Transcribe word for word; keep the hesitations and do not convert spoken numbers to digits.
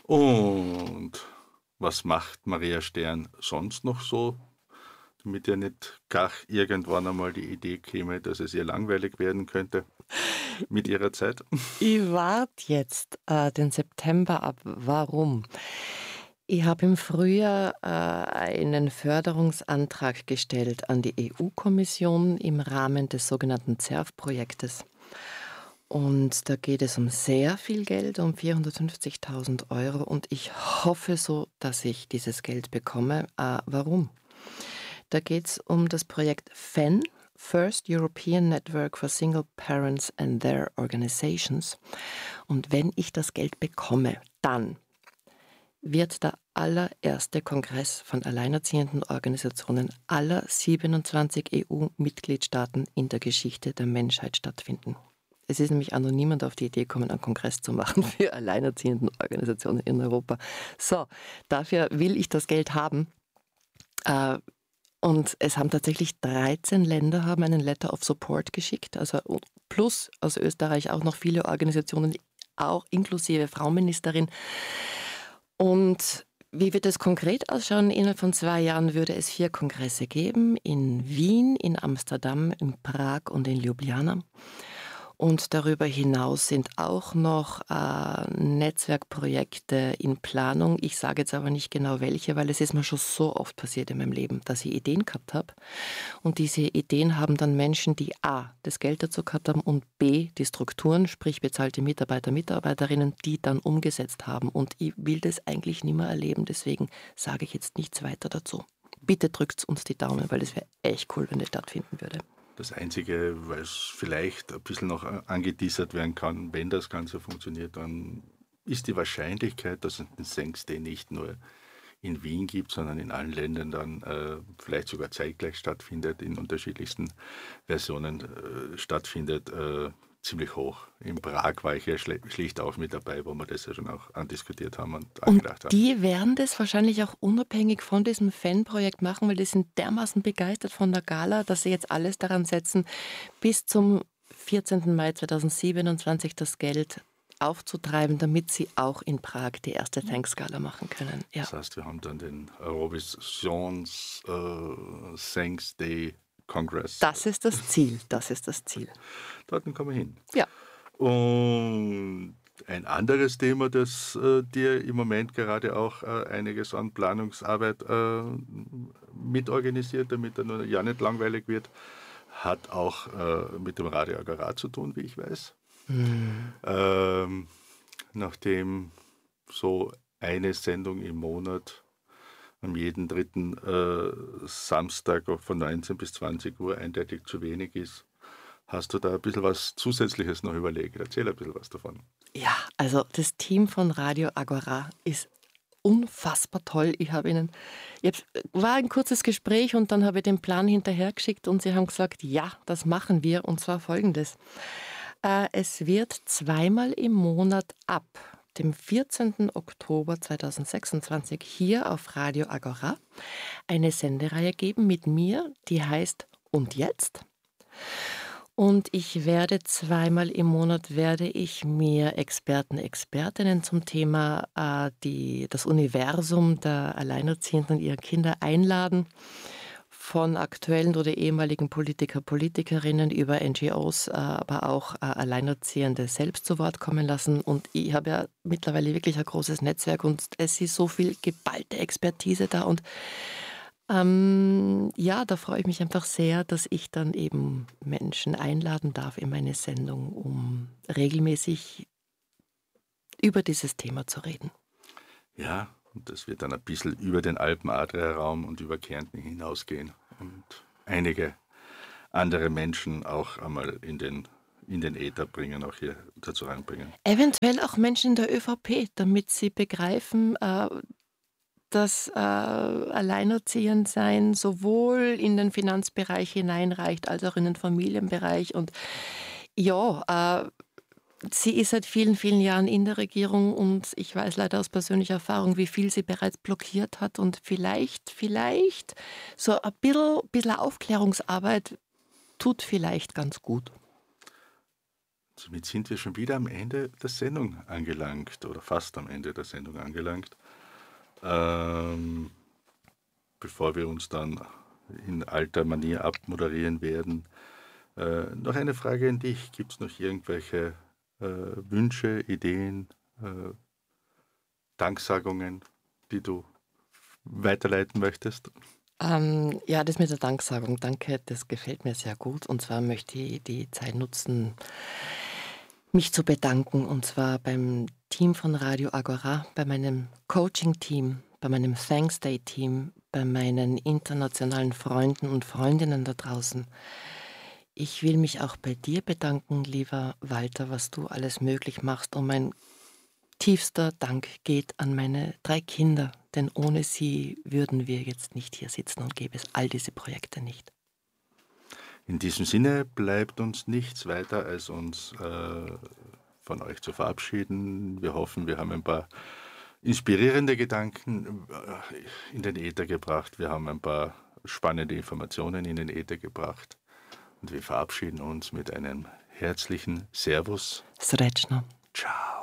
Und was macht Maria Stern sonst noch so, damit ihr nicht gar irgendwann einmal die Idee käme, dass es ihr langweilig werden könnte mit ihrer Zeit? Ich warte jetzt äh, den September ab. Warum? Ich habe im Frühjahr äh, einen Förderungsantrag gestellt an die E U-Kommission im Rahmen des sogenannten C E R F-Projektes. Und da geht es um sehr viel Geld, um vierhundertfünfzigtausend Euro. Und ich hoffe so, dass ich dieses Geld bekomme. Äh, warum? Da geht es um das Projekt F E N, First European Network for Single Parents and Their Organizations. Und wenn ich das Geld bekomme, dann wird der allererste Kongress von alleinerziehenden Organisationen aller siebenundzwanzig E U-Mitgliedstaaten in der Geschichte der Menschheit stattfinden. Es ist nämlich auch noch niemand auf die Idee gekommen, einen Kongress zu machen für alleinerziehenden Organisationen in Europa. So, dafür will ich das Geld haben. Äh, und es haben tatsächlich dreizehn Länder haben einen Letter of Support geschickt. Also plus aus Österreich auch noch viele Organisationen, auch inklusive Frauenministerin. Und wie wird es konkret ausschauen? Innerhalb von zwei Jahren würde es vier Kongresse geben, in Wien, in Amsterdam, in Prag und in Ljubljana. Und darüber hinaus sind auch noch äh, Netzwerkprojekte in Planung. Ich sage jetzt aber nicht genau welche, weil es ist mir schon so oft passiert in meinem Leben, dass ich Ideen gehabt habe. Und diese Ideen haben dann Menschen, die A, das Geld dazu gehabt haben und B, die Strukturen, sprich bezahlte Mitarbeiter, Mitarbeiterinnen, die dann umgesetzt haben. Und ich will das eigentlich nicht mehr erleben, deswegen sage ich jetzt nichts weiter dazu. Bitte drückt uns die Daumen, weil es wäre echt cool, wenn das stattfinden würde. Das Einzige, weil es vielleicht ein bisschen noch angeteasert werden kann, wenn das Ganze funktioniert, dann ist die Wahrscheinlichkeit, dass es den Thanks Day nicht nur in Wien gibt, sondern in allen Ländern dann äh, vielleicht sogar zeitgleich stattfindet, in unterschiedlichsten Versionen äh, stattfindet, äh, ziemlich hoch. In Prag war ich ja schl- schlicht auch mit dabei, wo wir das ja schon auch andiskutiert haben und angedacht haben. Und die werden das wahrscheinlich auch unabhängig von diesem Fan-Projekt machen, weil die sind dermaßen begeistert von der Gala, dass sie jetzt alles daran setzen, bis zum vierzehnten Mai zweitausendsiebenundzwanzig das Geld aufzutreiben, damit sie auch in Prag die erste Thanks-Gala machen können. Ja. Das heißt, wir haben dann den Eurovisions äh, Thanks Day Congress. Das ist das Ziel, das ist das Ziel. Dort kommen wir hin. Ja. Und ein anderes Thema, das äh, dir im Moment gerade auch äh, einiges an Planungsarbeit äh, mitorganisiert, damit er nur ja nicht langweilig wird, hat auch äh, mit dem Radio Agora zu tun, wie ich weiß. Mhm. Ähm, nachdem so eine Sendung im Monat am jeden dritten äh, Samstag von neunzehn bis zwanzig Uhr eindeutig zu wenig ist. Hast du da ein bisschen was Zusätzliches noch überlegt? Erzähl ein bisschen was davon. Ja, also das Team von Radio Agora ist unfassbar toll. Ich habe ihnen, ich war ein kurzes Gespräch und dann habe ich den Plan hinterhergeschickt und sie haben gesagt, ja, das machen wir und zwar folgendes. Äh, es wird zweimal im Monat ab dem vierzehnten Oktober zweitausendsechsundzwanzig hier auf Radio Agora eine Sendereihe geben mit mir, die heißt Und jetzt? Und ich werde zweimal im Monat werde ich mir Experten, Expertinnen zum Thema äh, die, das Universum der Alleinerziehenden und ihrer Kinder einladen. Von aktuellen oder ehemaligen Politiker, Politikerinnen über N G Os, äh, aber auch äh, Alleinerziehende selbst zu Wort kommen lassen. Und ich habe ja mittlerweile wirklich ein großes Netzwerk und es ist so viel geballte Expertise da. Und ähm, ja, da freue ich mich einfach sehr, dass ich dann eben Menschen einladen darf in meine Sendung, um regelmäßig über dieses Thema zu reden. Ja, und das wird dann ein bisschen über den Alpen-Adria-Raum und über Kärnten hinausgehen und einige andere Menschen auch einmal in den, in den Äther bringen, auch hier dazu reinbringen. Eventuell auch Menschen in der ÖVP, damit sie begreifen, äh, dass äh, Alleinerziehendsein sowohl in den Finanzbereich hineinreicht, als auch in den Familienbereich. Und ja, äh, sie ist seit vielen, vielen Jahren in der Regierung und ich weiß leider aus persönlicher Erfahrung, wie viel sie bereits blockiert hat und vielleicht, vielleicht so ein bisschen, bisschen Aufklärungsarbeit tut vielleicht ganz gut. Somit sind wir schon wieder am Ende der Sendung angelangt oder fast am Ende der Sendung angelangt. Ähm, bevor wir uns dann in alter Manier abmoderieren werden, äh, noch eine Frage an dich. Gibt es noch irgendwelche äh, Wünsche, Ideen, äh, Danksagungen, die du weiterleiten möchtest? Ähm, ja, das mit der Danksagung, danke, das gefällt mir sehr gut. Und zwar möchte ich die Zeit nutzen, mich zu bedanken. Und zwar beim Team von Radio Agora, bei meinem Coaching-Team, bei meinem Thanks Day-Team, bei meinen internationalen Freunden und Freundinnen da draußen. Ich will mich auch bei dir bedanken, lieber Walter, was du alles möglich machst. Und mein tiefster Dank geht an meine drei Kinder, denn ohne sie würden wir jetzt nicht hier sitzen und gäbe es all diese Projekte nicht. In diesem Sinne bleibt uns nichts weiter, als uns äh, von euch zu verabschieden. Wir hoffen, wir haben ein paar inspirierende Gedanken äh, in den Äther gebracht. Wir haben ein paar spannende Informationen in den Äther gebracht. Und wir verabschieden uns mit einem herzlichen Servus. Srečno. Ciao.